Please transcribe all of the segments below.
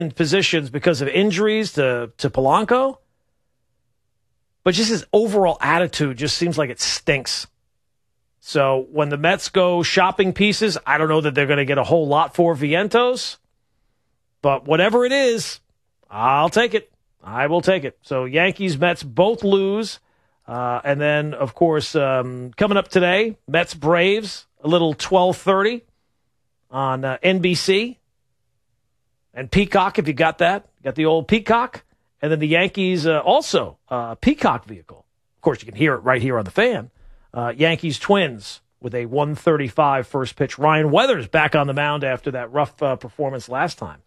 positions because of injuries to Polanco. But just his overall attitude just seems like it stinks. So when the Mets go shopping pieces, I don't know that they're going to get a whole lot for Vientos. But whatever it is, I'll take it. I will take it. So Yankees, Mets both lose. And then, of course, coming up today, Mets, Braves, a little 12:30 on NBC. And Peacock, if you got that. You got the old Peacock. And then the Yankees also, Peacock vehicle. Of course, you can hear it right here on the Fan. Yankees Twins with a 1:35 first pitch. Ryan Weathers back on the mound after that rough performance last time.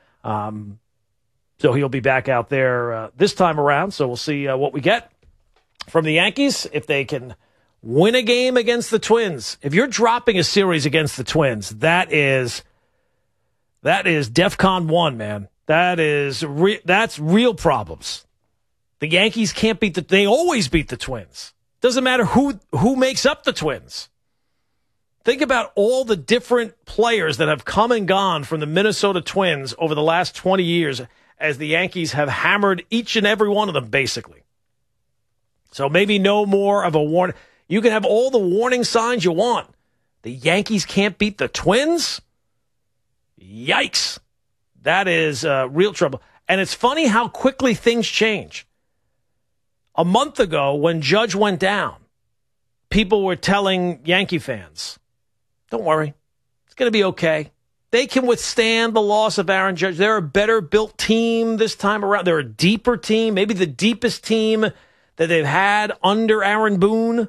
So he'll be back out there this time around. So we'll see what we get from the Yankees if they can win a game against the Twins. If you're dropping a series against the Twins, that is DEFCON 1, man. That's real problems. The Yankees can't they always beat the Twins. Doesn't matter who makes up the Twins. Think about all the different players that have come and gone from the Minnesota Twins over the last 20 years as the Yankees have hammered each and every one of them, basically. So maybe no more of a warning. You can have all the warning signs you want. The Yankees can't beat the Twins? Yikes. That is real trouble. And it's funny how quickly things change. A month ago, when Judge went down, people were telling Yankee fans, don't worry, it's going to be okay. They can withstand the loss of Aaron Judge. They're a better-built team this time around. They're a deeper team, maybe the deepest team that they've had under Aaron Boone.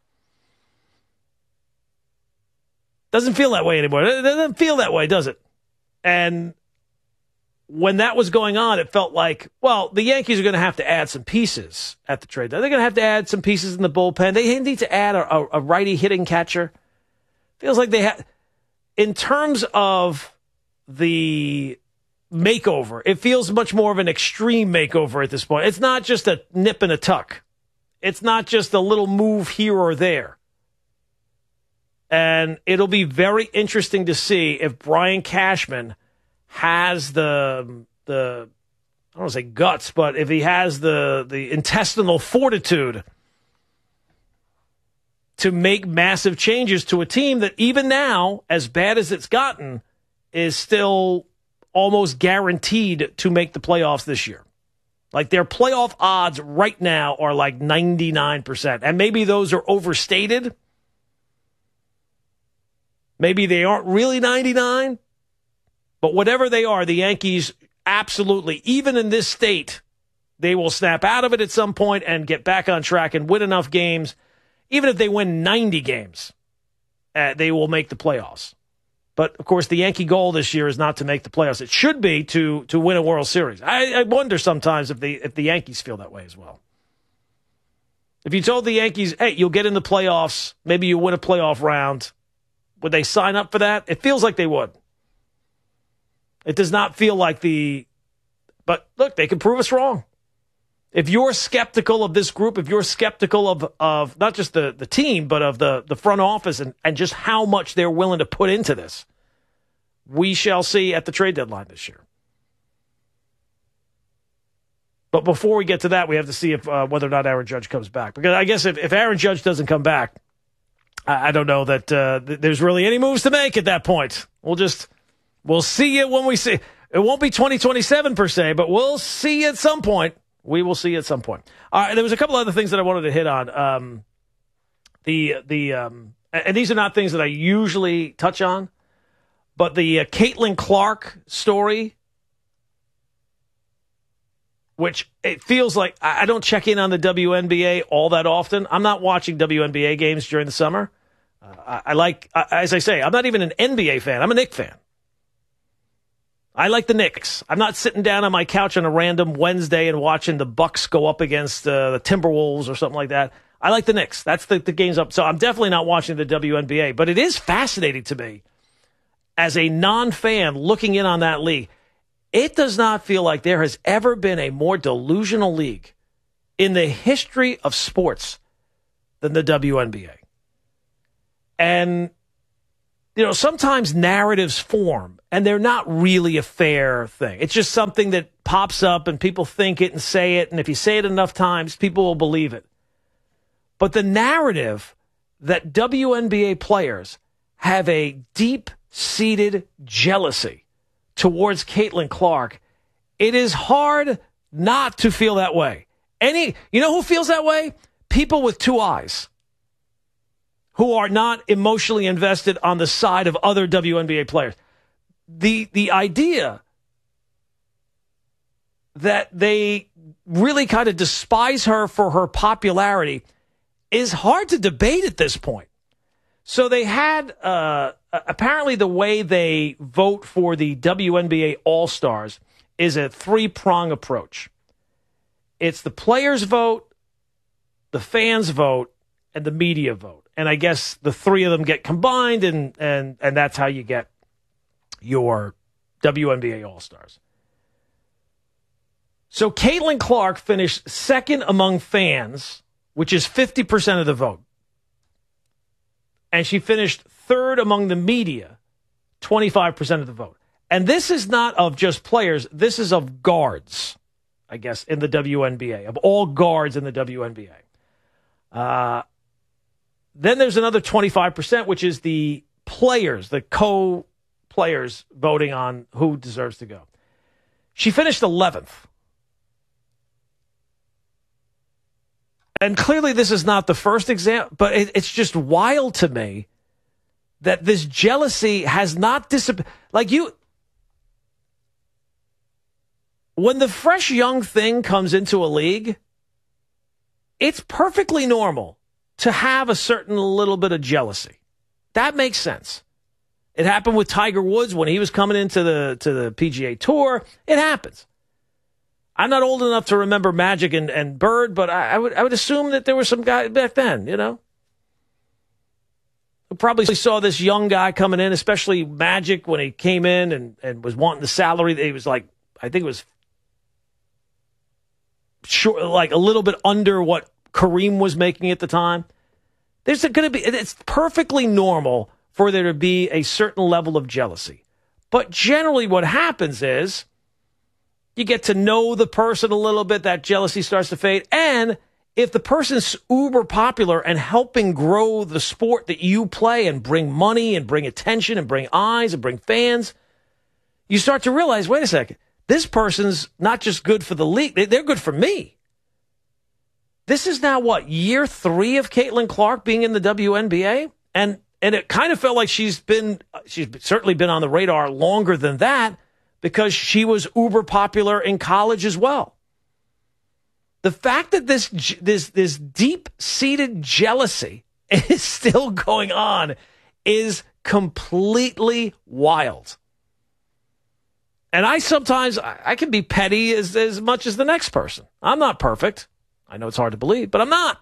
Doesn't feel that way anymore. It doesn't feel that way, does it? And when that was going on, it felt like, well, the Yankees are going to have to add some pieces at the trade. They're going to have to add some pieces in the bullpen. They need to add a righty hitting catcher. Feels like they have, in terms of the makeover, it feels much more of an extreme makeover at this point. It's not just a nip and a tuck. It's not just a little move here or there. And it'll be very interesting to see if Brian Cashman has the I don't want to say guts, but if he has the intestinal fortitude to make massive changes to a team that even now, as bad as it's gotten, is still almost guaranteed to make the playoffs this year. Like their playoff odds right now are like 99%. And maybe those are overstated. Maybe they aren't really 99. But whatever they are, the Yankees absolutely, even in this state, they will snap out of it at some point and get back on track and win enough games. Even if they win 90 games, they will make the playoffs. But, of course, the Yankee goal this year is not to make the playoffs. It should be to win a World Series. I wonder sometimes if the Yankees feel that way as well. If you told the Yankees, hey, you'll get in the playoffs, maybe you win a playoff round, would they sign up for that? It feels like they would. It does not feel like but look, they can prove us wrong. If you're skeptical of this group, if you're skeptical of not just the team, but of the front office and just how much they're willing to put into this, we shall see at the trade deadline this year. But before we get to that, we have to see if whether or not Aaron Judge comes back. Because I guess if Aaron Judge doesn't come back, I don't know that there's really any moves to make at that point. We'll see it when we see. It won't be 2027 per se, but we'll see at some point. We will see at some point. All right, there was a couple other things that I wanted to hit on. And these are not things that I usually touch on, but the Caitlin Clark story, which it feels like I don't check in on the WNBA all that often. I'm not watching WNBA games during the summer. As I say, I'm not even an NBA fan. I'm a Knicks fan. I like the Knicks. I'm not sitting down on my couch on a random Wednesday and watching the Bucks go up against the Timberwolves or something like that. I like the Knicks. That's the game's up. So I'm definitely not watching the WNBA. But it is fascinating to me as a non-fan looking in on that league. It does not feel like there has ever been a more delusional league in the history of sports than the WNBA. And sometimes narratives form and they're not really a fair thing. It's just something that pops up and people think it and say it. And if you say it enough times, people will believe it. But the narrative that WNBA players have a deep-seated jealousy towards Caitlin Clark, it is hard not to feel that way. You know who feels that way? People with two eyes who are not emotionally invested on the side of other WNBA players. The idea that they really kind of despise her for her popularity is hard to debate at this point. So they had, apparently the way they vote for the WNBA All-Stars is a three-prong approach. It's the players vote, the fans vote, and the media vote. And I guess the three of them get combined, and that's how you get your WNBA All-Stars. So Caitlin Clark finished second among fans, which is 50% of the vote. And she finished third among the media, 25% of the vote. And this is not of just players. This is of guards, I guess, in the WNBA, of all guards in the WNBA. Then there's another 25%, which is the players, the co-players voting on who deserves to go. She finished 11th. And clearly this is not the first example, but it's just wild to me that this jealousy has not disappeared. When the fresh young thing comes into a league, it's perfectly normal to have a certain little bit of jealousy. That makes sense. It happened with Tiger Woods when he was coming into the PGA Tour. It happens. I'm not old enough to remember Magic and Bird, but I would assume that there was some guy back then, who probably saw this young guy coming in, especially Magic when he came in and was wanting the salary. He was like, I think it was short, like a little bit under what Kareem was making at the time. It's perfectly normal for there to be a certain level of jealousy. But generally what happens is you get to know the person a little bit, that jealousy starts to fade. And if the person's uber popular and helping grow the sport that you play and bring money and bring attention and bring eyes and bring fans, you start to realize, wait a second, this person's not just good for the league, they're good for me. This is now, year 3 of Caitlin Clark being in the WNBA? And it kind of felt like she's certainly been on the radar longer than that, because she was uber popular in college as well. The fact that this deep-seated jealousy is still going on is completely wild. And I can be petty as much as the next person. I'm not perfect. I know it's hard to believe, but I'm not.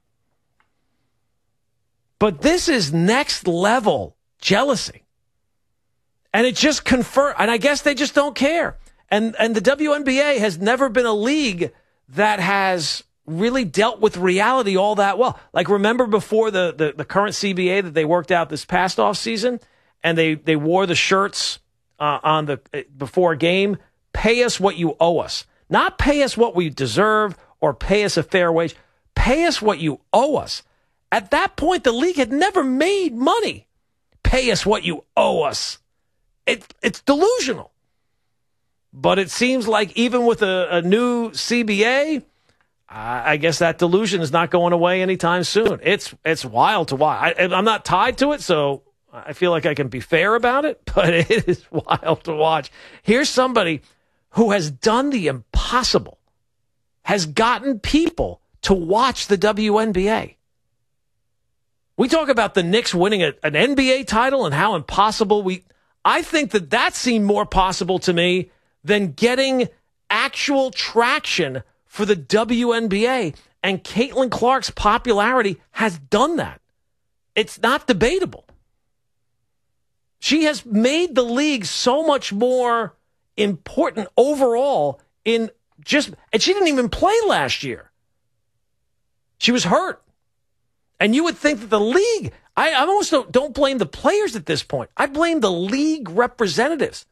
But this is next level jealousy. And it just confirmed, and I guess they just don't care. And the WNBA has never been a league that has really dealt with reality all that well. Like, remember before the current CBA that they worked out this past offseason, and they wore the shirts before a game, pay us what you owe us. Not pay us what we deserve or pay us a fair wage. Pay us what you owe us. At that point, the league had never made money. Pay us what you owe us. It's delusional. But it seems like even with a new CBA, I guess that delusion is not going away anytime soon. It's wild to watch. I'm not tied to it, so I feel like I can be fair about it, but it is wild to watch. Here's somebody who has done the impossible, has gotten people to watch the WNBA. We talk about the Knicks winning an NBA title and how impossible I think that seemed more possible to me than getting actual traction for the WNBA. And Caitlin Clark's popularity has done that. It's not debatable. She has made the league so much more important overall and she didn't even play last year. She was hurt. And you would think that the league, I almost don't blame the players at this point. I blame the league representatives.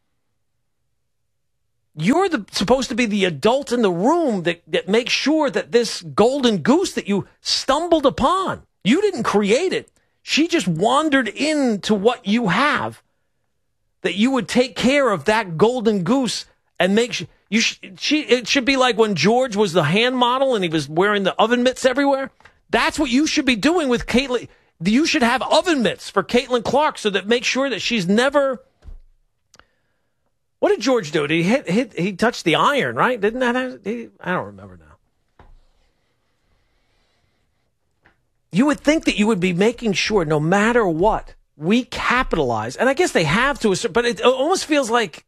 You're supposed to be the adult in the room that makes sure that this golden goose that you stumbled upon, you didn't create it. She just wandered into what you have, that you would take care of that golden goose and make sure. It should be like when George was the hand model and he was wearing the oven mitts everywhere. That's what you should be doing with Caitlin. You should have oven mitts for Caitlin Clark so that make sure that she's never. What did George do? Did he touched the iron, right? Didn't that? I don't remember now. You would think that you would be making sure, no matter what, we capitalize, and I guess they have to, but it almost feels like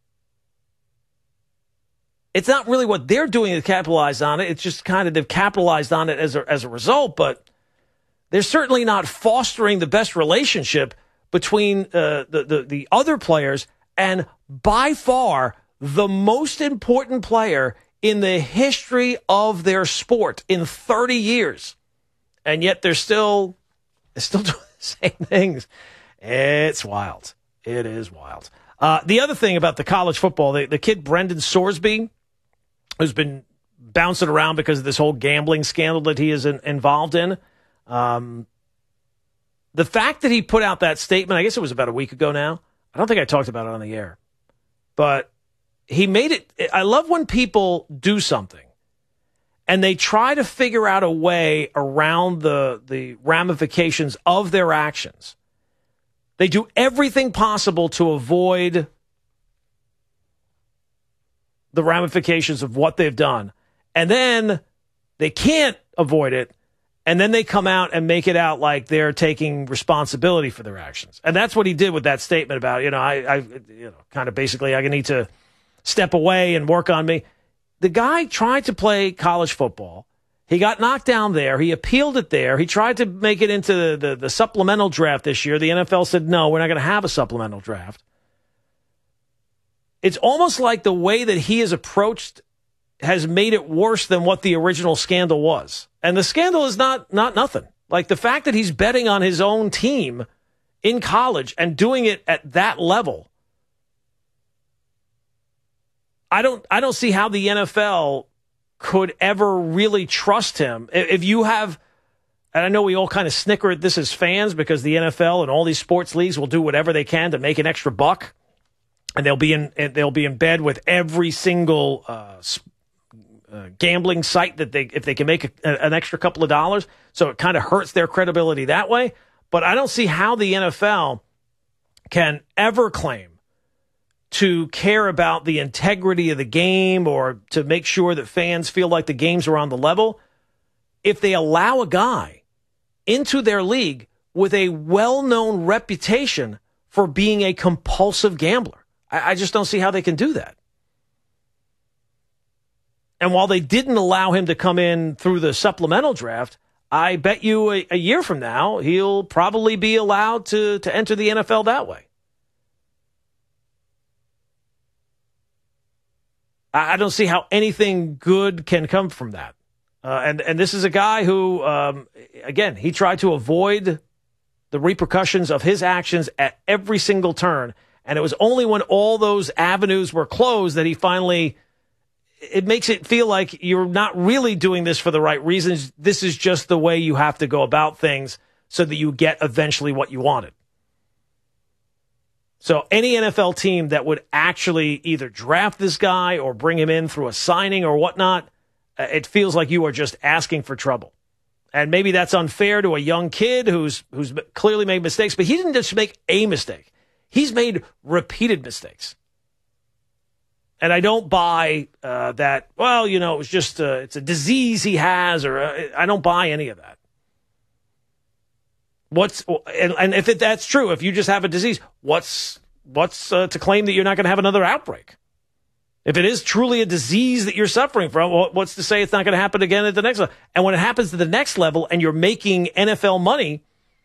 it's not really what they're doing to capitalize on it. It's just kind of they've capitalized on it as a result, but they're certainly not fostering the best relationship between the other players and by far the most important player in the history of their sport in 30 years. And yet they're still doing the same things. It's wild. It is wild. The other thing about the college football, the kid Brendan Sorsby, who's been bouncing around because of this whole gambling scandal that he is involved in. The fact that he put out that statement, I guess it was about a week ago now. I don't think I talked about it on the air. But he made it. I love when people do something and they try to figure out a way around the ramifications of their actions. They do everything possible to avoid the ramifications of what they've done. And then they can't avoid it. And then they come out and make it out like they're taking responsibility for their actions. And that's what he did with that statement about, I kind of basically I need to step away and work on me. The guy tried to play college football. He got knocked down there. He appealed it there. He tried to make it into the supplemental draft this year. The NFL said, no, we're not going to have a supplemental draft. It's almost like the way that he is approached has made it worse than what the original scandal was. And the scandal is not nothing. Like the fact that he's betting on his own team in college and doing it at that level. I don't see how the NFL could ever really trust him. If you have, and I know we all kind of snicker at this as fans because the NFL and all these sports leagues will do whatever they can to make an extra buck. And they'll be in bed with every single gambling site that if they can make an extra couple of dollars. So it kind of hurts their credibility that way. But I don't see how the NFL can ever claim to care about the integrity of the game or to make sure that fans feel like the games are on the level if they allow a guy into their league with a well-known reputation for being a compulsive gambler. I just don't see how they can do that. And while they didn't allow him to come in through the supplemental draft, I bet you a year from now, he'll probably be allowed to enter the NFL that way. I don't see how anything good can come from that. And this is a guy who, again, he tried to avoid the repercussions of his actions at every single turn. And it was only when all those avenues were closed that he finally, it makes it feel like you're not really doing this for the right reasons. This is just the way you have to go about things so that you get eventually what you wanted. So any NFL team that would actually either draft this guy or bring him in through a signing or whatnot, it feels like you are just asking for trouble. And maybe that's unfair to a young kid who's clearly made mistakes, but he didn't just make a mistake. He's made repeated mistakes. And I don't buy that, well, it was just it's a disease he has, or I don't buy any of that. And if that's true, if you just have a disease, what's to claim that you're not going to have another outbreak? If it is truly a disease that you're suffering from, what's to say it's not going to happen again at the next level? And when it happens to the next level and you're making NFL money,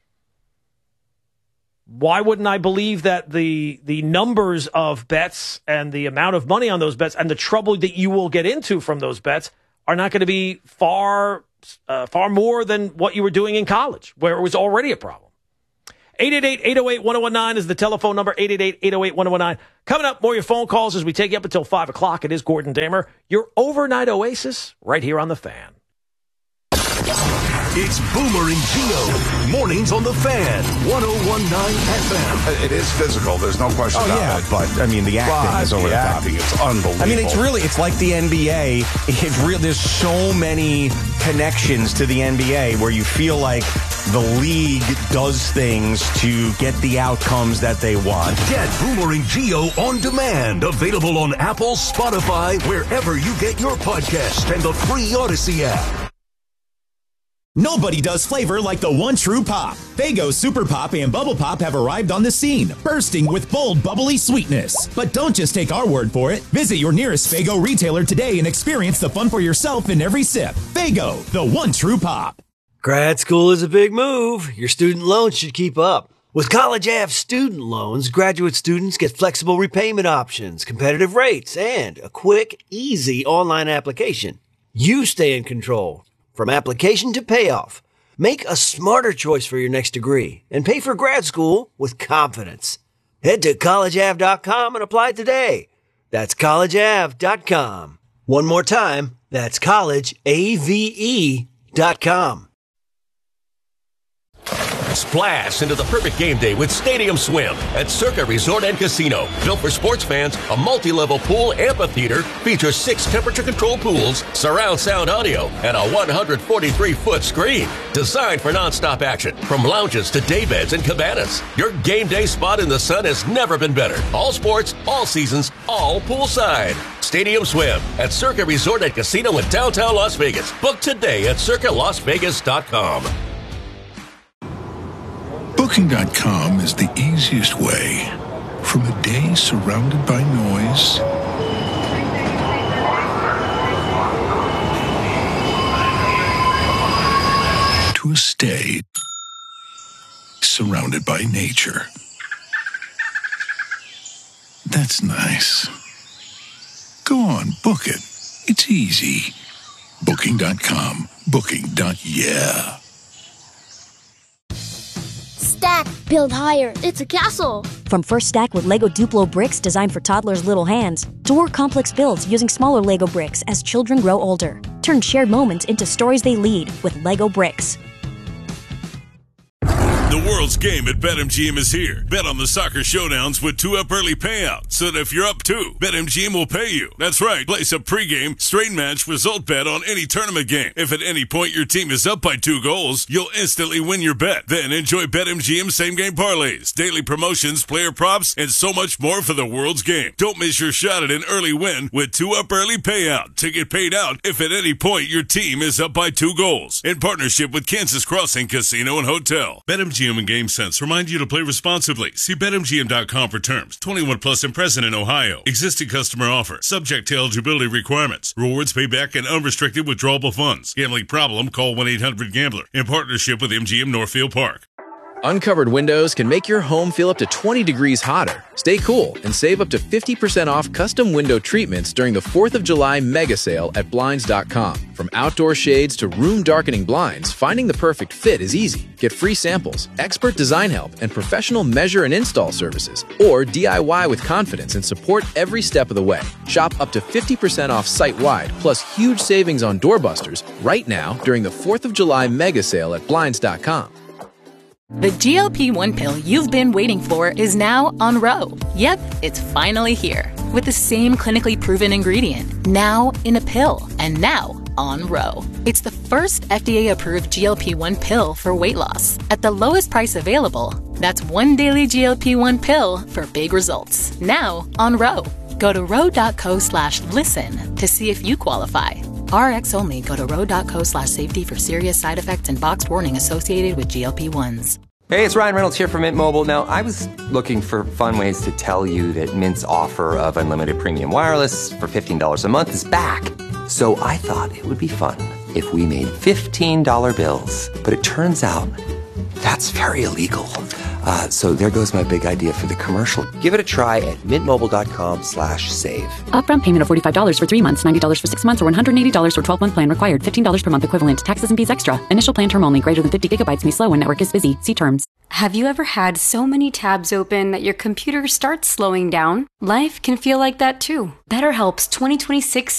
why wouldn't I believe that the numbers of bets and the amount of money on those bets and the trouble that you will get into from those bets are not going to be far far more than what you were doing in college, where it was already a problem. 888-808-1019 is the telephone number, 888-808-1019. Coming up, more of your phone calls as we take you up until 5 o'clock. It is Gordon Damer, your overnight oasis, right here on The Fan. It's Boomer and Gio. Mornings on The Fan, 101.9 FM. It is physical. There's no question about it. But, I mean, the acting is over the top. It's unbelievable. I mean, it's like the NBA. There's so many connections to the NBA where you feel like the league does things to get the outcomes that they want. Get Boomer and Gio on demand. Available on Apple, Spotify, wherever you get your podcast, and the free Odyssey app. Nobody does flavor like the one true pop. Faygo Super Pop and Bubble Pop have arrived on the scene, bursting with bold, bubbly sweetness. But don't just take our word for it. Visit your nearest Faygo retailer today and experience the fun for yourself in every sip. Faygo, the one true pop. Grad school is a big move. Your student loans should keep up. With College Ave student loans, graduate students get flexible repayment options, competitive rates, and a quick, easy online application. You stay in control. From application to payoff, make a smarter choice for your next degree and pay for grad school with confidence. Head to collegeave.com and apply today. That's collegeave.com. One more time, that's collegeave.com. Splash into the perfect game day with Stadium Swim at Circa Resort and Casino. Built for sports fans, a multi-level pool amphitheater features 6 temperature-controlled pools, surround sound audio, and a 143-foot screen. Designed for nonstop action, from lounges to daybeds and cabanas. Your game day spot in the sun has never been better. All sports, all seasons, all poolside. Stadium Swim at Circa Resort and Casino in downtown Las Vegas. Book today at circalasvegas.com. Booking.com is the easiest way. From a day surrounded by noise to a stay surrounded by nature. That's nice. Go on, book it. It's easy. Booking.com. Booking.yeah. Stack, build higher. It's a castle. From First Stack with Lego Duplo bricks designed for toddlers' little hands, to more complex builds using smaller Lego bricks as children grow older. Turn shared moments into stories they lead with Lego bricks. The world's game at BetMGM is here. Bet on the soccer showdowns with 2-up early payout, so that if you're up 2, BetMGM will pay you. That's right. Place a pregame, straight match result bet on any tournament game. If at any point your team is up by 2 goals, you'll instantly win your bet. Then enjoy BetMGM same-game parlays, daily promotions, player props, and so much more for the world's game. Don't miss your shot at an early win with 2-up early payout to get paid out if at any point your team is up by 2 goals. In partnership with Kansas Crossing Casino and Hotel. BetMGM and GameSense remind you to play responsibly. See BetMGM.com for terms. 21 plus and present in Ohio. Existing customer offer. Subject to eligibility requirements. Rewards payback and unrestricted withdrawable funds. Gambling problem? Call 1-800-GAMBLER. In partnership with MGM Northfield Park. Uncovered windows can make your home feel up to 20 degrees hotter. Stay cool and save up to 50% off custom window treatments during the 4th of July mega sale at Blinds.com. From outdoor shades to room darkening blinds, finding the perfect fit is easy. Get free samples, expert design help, and professional measure and install services. Or DIY with confidence and support every step of the way. Shop up to 50% off site-wide, plus huge savings on doorbusters right now during the 4th of July mega sale at Blinds.com. The GLP-1 pill you've been waiting for is now on Ro. Yep, it's finally here. With the same clinically proven ingredient, now in a pill, and now on Ro. It's the first FDA-approved GLP-1 pill for weight loss. At the lowest price available, that's one daily GLP-1 pill for big results. Now on Ro. Go to ro.co/listen to see if you qualify. RX only. Go to ro.co/safety for serious side effects and boxed warning associated with GLP-1s. Hey, it's Ryan Reynolds here from Mint Mobile. Now, I was looking for fun ways to tell you that Mint's offer of unlimited premium wireless for $15 a month is back. So I thought it would be fun if we made $15 bills. But it turns out that's very illegal. So there goes my big idea for the commercial. Give it a try at mintmobile.com/save. Upfront payment of $45 for 3 months, $90 for 6 months, or $180 for 12-month plan required. $15 per month equivalent. Taxes and fees extra. Initial plan term only. Greater than 50 gigabytes may slow when network is busy. See terms. Have you ever had so many tabs open that your computer starts slowing down? Life can feel like that too. BetterHelp's 2026